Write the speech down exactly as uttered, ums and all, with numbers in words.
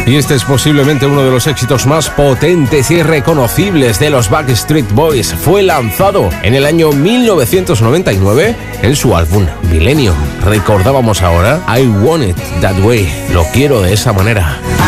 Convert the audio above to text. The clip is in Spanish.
Y este es posiblemente uno de los éxitos más potentes y reconocibles de los Backstreet Boys. Fue lanzado en el año mil novecientos noventa y nueve en su álbum Millennium. Recordábamos ahora I Want It That Way. Lo quiero de esa manera.